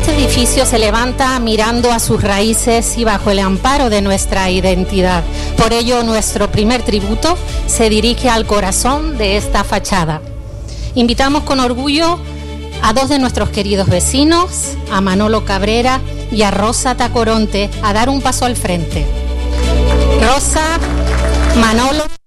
Este edificio se levanta mirando a sus raíces y bajo el amparo de nuestra identidad. Por ello, nuestro primer tributo se dirige al corazón de esta fachada. Invitamos con orgullo a dos de nuestros queridos vecinos, a Manolo Cabrera y a Rosa Tacoronte, a dar un paso al frente. Rosa, Manolo...